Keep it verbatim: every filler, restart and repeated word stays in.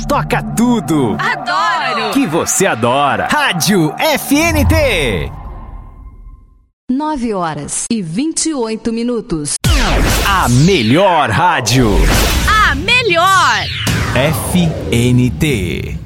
toca tudo. Adoro! Que você adora. Rádio F N T. nove horas e vinte e oito minutos. A melhor rádio. A melhor! F N T.